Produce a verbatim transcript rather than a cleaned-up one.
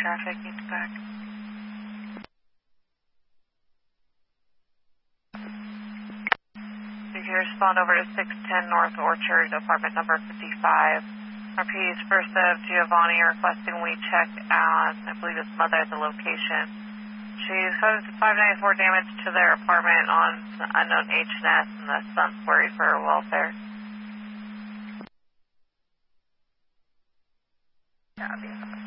traffic needs back. You can respond over to six ten North Orchard, apartment number fifty-five. R P is first of Giovanni requesting we check on, I believe his mother at the location. She's caused five ninety-four damage to their apartment on unknown H and S, and the son's worried for her welfare. Copy.